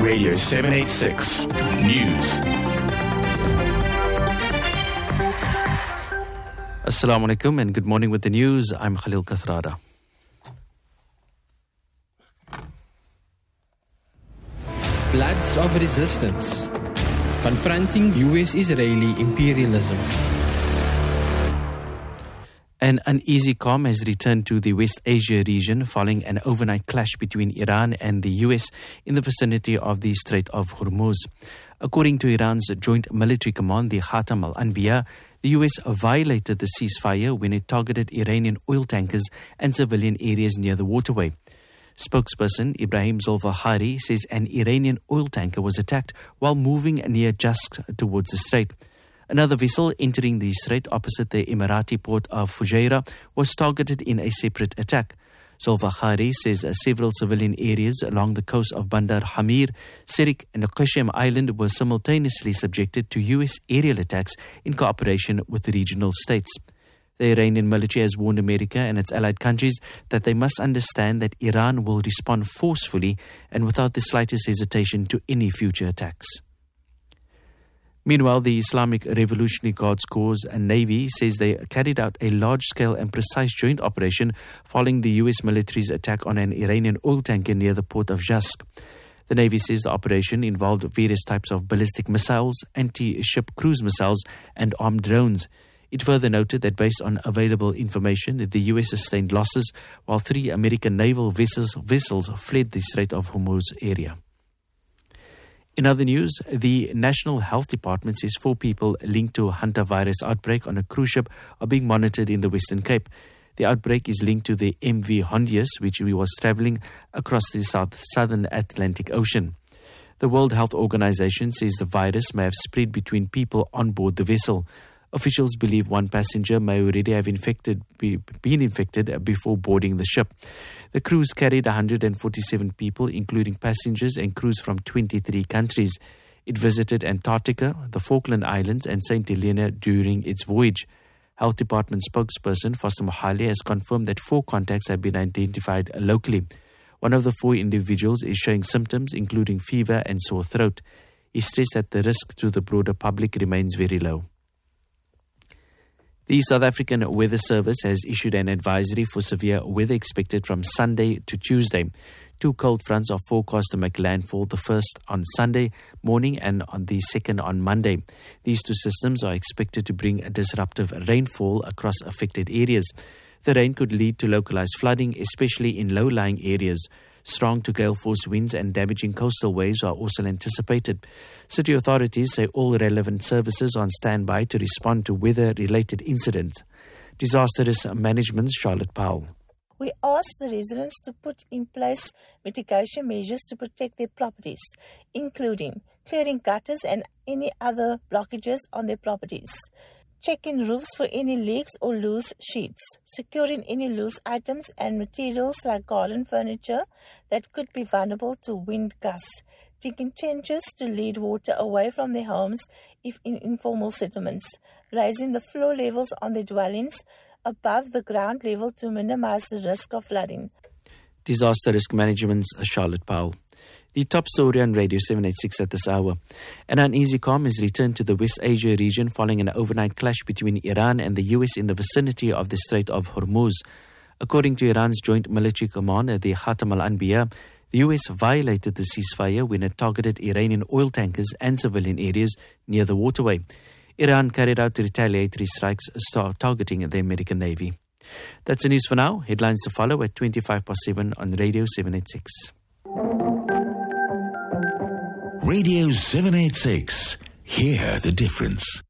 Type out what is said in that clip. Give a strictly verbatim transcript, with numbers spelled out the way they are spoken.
Radio seven eighty-six News. Assalamu alaikum and good morning with the news. I'm Khalil Kathrada. Floods of resistance, confronting U S-Israeli imperialism. An uneasy calm has returned to the West Asia region following an overnight clash between Iran and the U S in the vicinity of the Strait of Hormuz. According to Iran's Joint Military Command, the Khatam al-Anbiya, the U S violated the ceasefire when it targeted Iranian oil tankers and civilian areas near the waterway. Spokesperson Ibrahim Zolfaghari says an Iranian oil tanker was attacked while moving near Jask towards the strait. Another vessel entering the strait opposite the Emirati port of Fujairah was targeted in a separate attack. Zolfaghari says several civilian areas along the coast of Bandar Hamir, Sirik and the Qashem Island were simultaneously subjected to U S aerial attacks in cooperation with the regional states. The Iranian military has warned America and its allied countries that they must understand that Iran will respond forcefully and without the slightest hesitation to any future attacks. Meanwhile, the Islamic Revolutionary Guards Corps and Navy says they carried out a large-scale and precise joint operation following the U S military's attack on an Iranian oil tanker near the port of Jask. The Navy says the operation involved various types of ballistic missiles, anti-ship cruise missiles, and armed drones. It further noted that based on available information, the U S sustained losses while three American naval vessels, vessels fled the Strait of Hormuz area. In other news, the National Health Department says four people linked to a hantavirus outbreak on a cruise ship are being monitored in the Western Cape. The outbreak is linked to the M V Hondius, which was traveling across the south, southern Atlantic Ocean. The World Health Organization says the virus may have spread between people on board the vessel. Officials believe one passenger may already have infected, be, been infected before boarding the ship. The cruise carried one hundred forty-seven people, including passengers and crews from twenty-three countries. It visited Antarctica, the Falkland Islands, and Saint Helena during its voyage. Health Department spokesperson Foster Mohale has confirmed that four contacts have been identified locally. One of the four individuals is showing symptoms, including fever and sore throat. He stressed that the risk to the broader public remains very low. The South African Weather Service has issued an advisory for severe weather expected from Sunday to Tuesday. Two cold fronts are forecast to make landfall, the first on Sunday morning and on the second on Monday. These two systems are expected to bring a disruptive rainfall across affected areas. The rain could lead to localized flooding, especially in low-lying areas. Strong to gale force winds and damaging coastal waves are also anticipated. City authorities say all relevant services are on standby to respond to weather-related incidents. Disaster Risk Management's Charlotte Powell. We ask the residents to put in place mitigation measures to protect their properties, including clearing gutters and any other blockages on their properties. Checking roofs for any leaks or loose sheets, securing any loose items and materials like garden furniture that could be vulnerable to wind gusts, taking changes to lead water away from their homes if in informal settlements, raising the floor levels on their dwellings above the ground level to minimize the risk of flooding. Disaster Risk Management's Charlotte Powell. The top story on Radio seven eighty-six at this hour. An uneasy calm has returned to the West Asia region following an overnight clash between Iran and the U S in the vicinity of the Strait of Hormuz. According to Iran's Joint Military Command, the Khatam al-Anbiya, the U S violated the ceasefire when it targeted Iranian oil tankers and civilian areas near the waterway. Iran carried out retaliatory strikes targeting the American Navy. That's the news for now. Headlines to follow at twenty-five past seven on Radio seven eighty-six. Radio seven eighty-six. Hear the difference.